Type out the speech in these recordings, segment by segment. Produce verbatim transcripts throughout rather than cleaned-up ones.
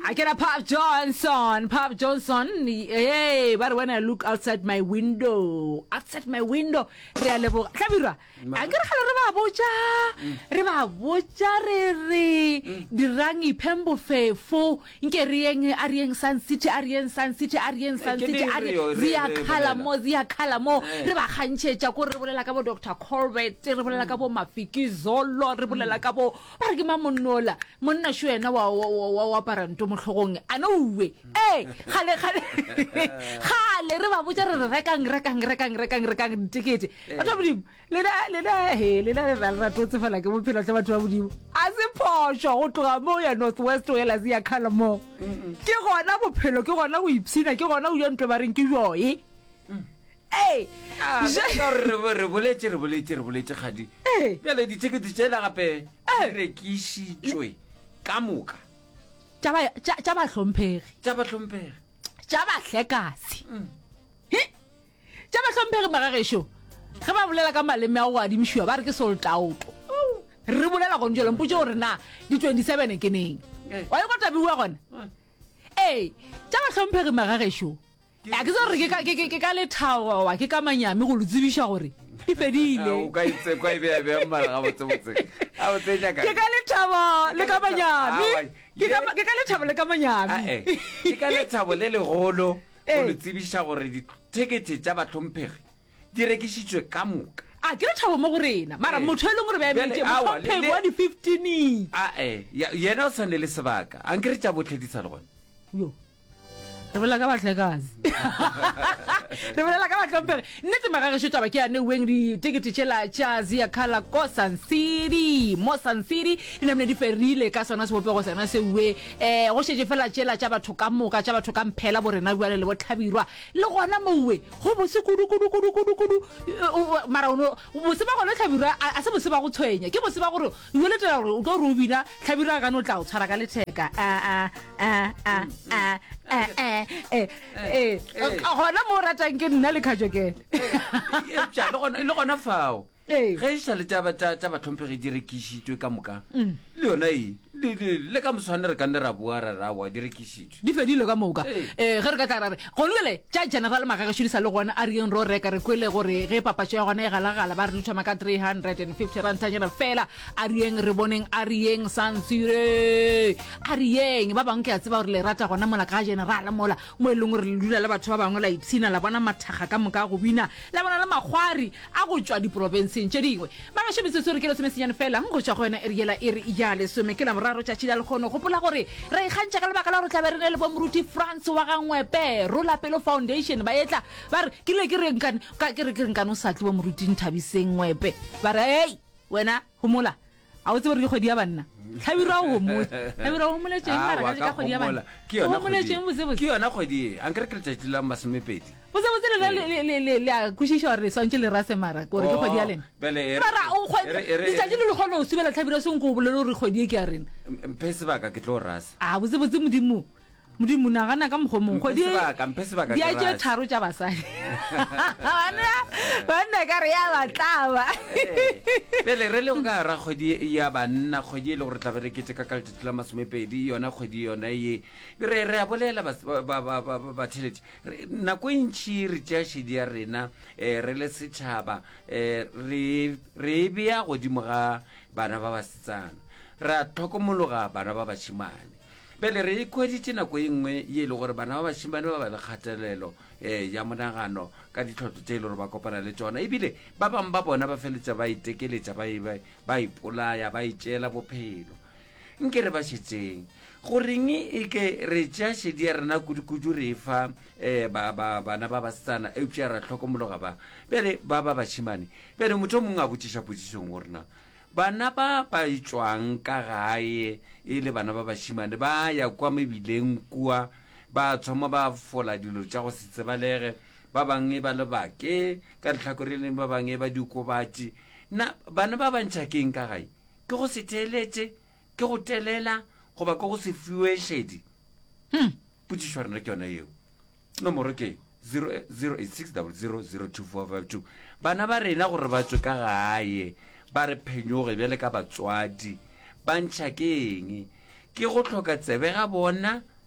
I get a Pop Johnson, Pop Johnson. Hey, but when I look outside my window, outside my window, re a lebo. Tlabirwa. A ke re gale re ba botsa, re ba botsa re re dirangi Pembo fefo, nke re eng Arieng Sun City, Arieng Sun City, Arieng Sun City, Ria Kala mo, Ria Kala mo. Re ba khantshetsa ko re bolela ka bo Doctor Corbett, re bolela ka bo Mafiki Zolo, re bolela ka bo ba re ke mamonnola. Monna sho ena wa wa wa paranto motlhogong a no we eh gale gale gale re ba botsa re rekang rekang rekang rekang rekang ticket batho bodimo le la le la he le la re ra totse fela ke bophelo tsa batho ba bodimo a se phosho go tloga mo ya Northwest o ela zia khala mo ke gona bophelo ke gona go ipsina ke gona o ya ntwe ba reng ke joye eh re re boletse re boletse re boletse gadi bele di ticket tsela gape re kishitswe ka moka taba taba hlomphegi taba hlomphegi taba hlekasi he taba hlomphegi magagesho ge ba bolela ka maleme a go adimishwa ba re ke sold out re bolela go njelo mputse gore na di twenty-seven ke neng wa go tabiwa gona eh taba hlomphegi magagesho a ke so re ke ke ka le thawa wa ke ka manyame go lutsibisha gore di fedile o ka itse kwa ibe be mara ga botse botse a o tsenya ka ke ka le thawa le ka manyame ke ka ke ka le thawa le ka manyame ke ka le thawa le le golo go lutsibisha gore di ticket tsa batlomphegi di rekisitswe ka moka a ke re thawa mo go rena mara motho e leng gore ba ebetse mo pay wa di fifteen a eh yena o sane le sebaka a nkere tsa botlhedisa le gone yo re bolela ka batlhekazi re bolela ka batlomphegi nnete magagesho taba ke ane weng di ticket tshela tša zia khala ko Sun City mo Sun City di namne di ferile ka sona se bopego sena se we eh go shetse fela tshela tša batho ka moka tša batho ka mphela bo rena bua le bo Tlhabirwa le gona mowe go bose kudu kudu kudu kudu kudu mara uno bose ba gona Tlhabirwa a se bose ba go tshwenya ke bose ba gore yo letela gore o tlo re o bina Tlhabirwa ka no tla o tshwara ka letheka a a a a a eh eh gona mo ratang ke nna le khajo ke ja le gona le gona fao eh ge isa le taba tsa batlomphegi di rekisitswe ka moka le yona e le ka moswane re ka nne ra bua ra ra wa di rekisitswe di fedile ka moka eh ge re ka tla re go lele tja general magagesho di sa le gona a re ro reka re kwele gore ge papatso ya gona e galagala ba re lutshama ka three hundred fifty rand tanyana fela a rieng re boneng a rieng Sun City a rieng ba bang ke a tseba gore le rata gona mola ka general mola mo e leng gore le dula le batho ba bangwe la ipsina la bona mathaga ka moka go bina la bona le magwari a go tswa di province tse dingwe ba ga shebetse sore ke le semesenyane fela go tswa go yena e riela e re ijale some ke la moraro tša tšhila le kgono gopola gore re ikgantša ka lebaka la gore tla be re ne le bomoruti France wa gangwepe rola pelo foundation ba etla ba re ke le ke re nkane ka ke re ke nkane o sa tle bomoruti Nthabiseng Ngwepe ba re hey wena homola a o tsebe re kgwedi ya banna Tlhabirwa o mo Tlhabirwa o moletse mara ka kgwedi ya banna ke yona kgwedi ke yona kgwedi a nkere ke letšatši la masomepedi botse botse le le le le le a khušiša gore swantse le rase mara gore ke kgwedi ya lena mara o letšatši le le kgona o subela Tlhabirwa se nko o bolele gore kgwedi e ke ya rena mphe sebaka ke tlo rasa a botse botse modimo modimo nagana ka mokgomong kgwedi mphe sebaka di a tše tharo tša basadi banna ka re ya batlaba pele re le go ka ra kgwedi ya banna kgwedi e le gore tla be re ketse ka ka letšatši la masomepedi yona kgwedi yona ye re re a bolela batheletši nako e ntšhi re tšea šedi ya rena um re le setšhaba um re e bea godimo ga bana ba basetsana ra tlhokomologa bana ba bašimane pele re ikhweditše nako e nngwe ye e le gore bana ba bašimane ba ba le kgatelelo um ya monagano ka ditlhotlo tše e le gore ba kopana le tsona ebile ba bangwe ba bona ba feletša ba itekeletša ba ipolaya ba itšeela bophelo nke re ba šetseng goreng e ke re tšea šedi ya rena kudu-kudu re fa um bana ba basetsana eupša ra tlhokomologa ba pele ba ba bašimane pele motho o mongwe a botšiša potsišong gorena bana ba ba itswang ka gae e le bana ba bašimane ba ya kwa mebileng kua ba thoma ba fola dilo tša go se tsebalege ba bangwe ba lebake ka ditlhakoreleng ba bangwe ba dikobatši na bana ba bantšha keng ka gae ke go se theeletše ke go telela goba ke go se fiwe šedi potšišwa rena ke yona eo nomoro ke zero eight six zero zero zero two four five two bana ba rena gore ba tswe ka gae ba re phenyoge bjale ka batswadi ba ntšha ke eng ke go tlhoka tsebe ga bona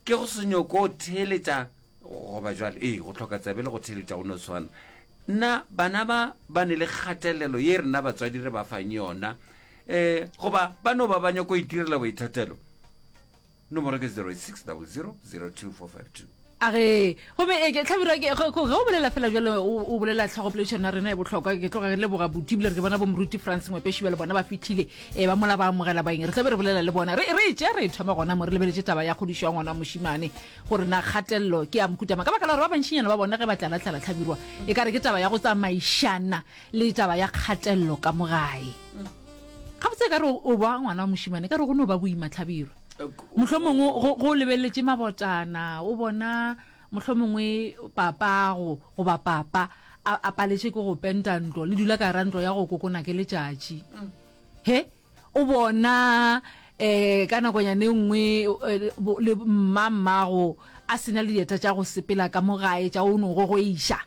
ke go senyoko o theletša goba jwale ee go tlhoka tsabe le go theletša go no swana nna bana ba ba ne le kgatelelo ye rena batswadi re ba fang yona um goba ba no ba banya ko itirela boithatelo nomoro ke zero six zero zero zero two four five two age gobe e ke tlhabira ke go go bolela fela jalo o bolela tlhagopolation na rena e botlhokwa ke tloga le boga botibile re bona bo mruti France ngwe peshibele bona ba fitlhile e ba mola ba amogela ba eng re tlabe re bolela le bona re re tse re thoma gona mo re lebeletse taba ya godisho ya ngwana moshimane gore na khatello ke a mkutama ka bakala re ba bantshinyana ba bona ge ba tla tlala tlhabirwa e ka re ke taba ya go tsamaishana le taba ya khatello ka mogae ga botse ka re o ba ngwana moshimane ka re go no ba boima tlhabirwa mohlomongwe go lebeletse mabotana o bona mohlomongwe papa go go ba papa a paletse ke go penta ntlo le dula ka ra ntlo ya go kokona ke letšatši he o bona eh ka nako ya nngwe le mammago a sena le dieta tša go sepela ka mogae tša o no go go isha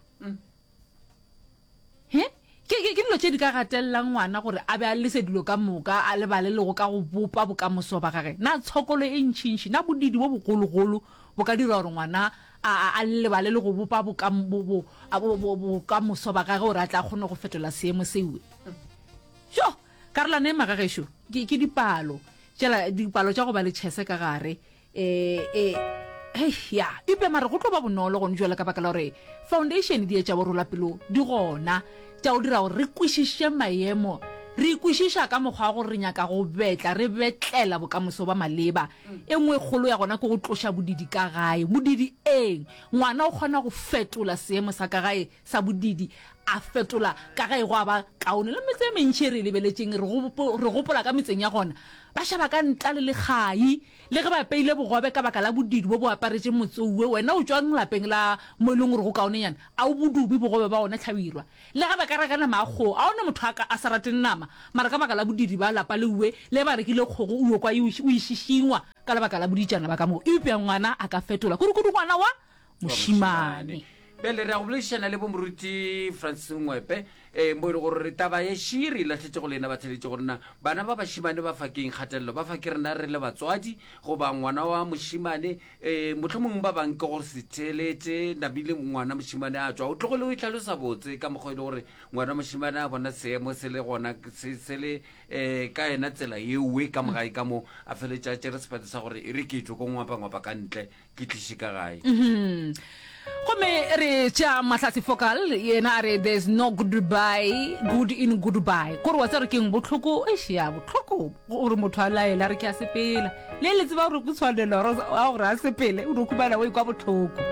he ke ke ke dilo tše di ka gatellang ngwana gore a be a le sedilo ka moka a lebale le go ka go bopa bokamoso ba gage na tshokolo e ntšintši na bodidi bo bogologolo bo ka dira gore ngwana a lebale le go bopa bokamoso ba gage gore a tla kgone go fetola seemo seuwe jo karolane e magagešo ke dipalo tšela dipalo tša go ba le tšhese ka gare um hei ya ipe mare go tlo ba bonolo gone jwale ka baka la gore foundation di etša borola pelo di gona tša o dira gore re kwešiše maemo re ikwešiša ka mokgwa gore re nyaka go betla re betlela bokamoso ba maleba e nngwe kgolo ya gona ke go tloša bodidi ka gae bodidi eng ngwana o kgona go fetola seemo sa ka gae sa bodidi a fetola ka gae go a ba kaone le metse e mentšhi re lebeletseng re gopola ka metseng ya gona ba šaba ka ntla le legai le ge ba peile bogobe ka baka la bodidi bo bo aparetse motsouwe wena o tswang lapeng la mo e leng gore go kaonenyana a o bodubi bogobe ba ona tlhabirwa le ga ba ka rekana mago a one motho a sa rateng nama mara ka baka la bodidi ba lapa le uwe le ba rekile kgogo uwe kwa o išišingwa ka lebaka la boditšana ba ka mo eupea ngwana a ka fetola kudu ngwana wa mošimane bele re a go boledišana le bomoruti Francis Ngwepe um mo e le gore taba ye širi latlhetse go lena ba theletše gorena bana ba bašimane ba fa keng kgatelelo ba fa ke rena re le batswadi goba ngwana wa mošimane um mohlomongwe ba bang ke gore se theletše nabile ngwana mošimane a tswa o tlogole o itlhalosa botse ka mokgwa e le gore ngwana mošimane a bona seemo se le gona se le um ka ena tsela yeowe ka mogae ka mo a feletša tšere sepate sa gore e re ke tlo ko ngwapa-ngwapa ka ntle ke tliše ka gae gomme re tša Mahlatse Focal yena a re there's no goodbye good in goodbye kore wa tsa re keng botlhoko ešea botlhoko gore motho a laela re ke a sepela le le tseba gore ko tshwanelo a gore a sepele o re khumana o ikwa botlhoko